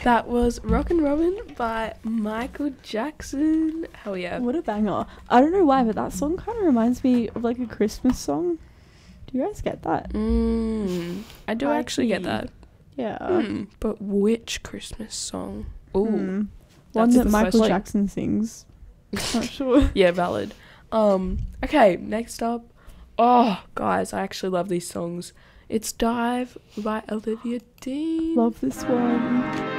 That was Rockin' Robin by Michael Jackson. Hell yeah. What a banger. I don't know why, but that song kind of reminds me of like a Christmas song. Do you guys get that? I do actually get that. Yeah. But which Christmas song? Ooh. One That's that the Michael first- Jackson sings. Not sure. Yeah, valid. Okay, next up. Oh, guys, I actually love these songs. It's Dive by Olivia Dean. Love this one.